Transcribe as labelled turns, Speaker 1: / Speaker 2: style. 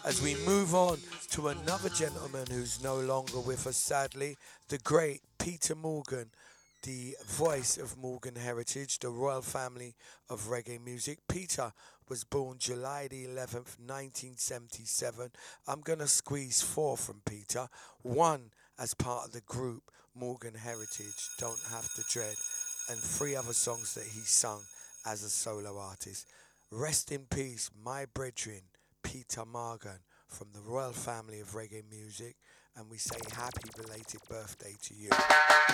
Speaker 1: As we move on to another gentleman who's no longer with us, sadly, the great Peter Morgan, the voice of Morgan Heritage, the royal family of reggae music. Peter was born July the 11th, 1977. I'm going to squeeze four from Peter. One as part of the group Morgan Heritage, Don't Have to Dread, and three other songs that he sung as a solo artist. Rest in peace, my brethren, Peter Morgan, from the royal family of reggae music, and we say happy belated birthday to you.